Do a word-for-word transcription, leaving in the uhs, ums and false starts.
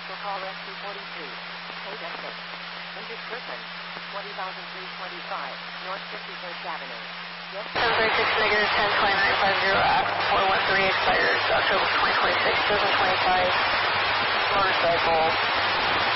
Local call rescue forty-three. K W. Injured person. twenty thousand three hundred twenty-five. North fifty-first Avenue. Yes. seven thirty-six negative ten twenty-nine fifty at four one three expires October twenty twenty-six, two thousand twenty-five. Motorcycle.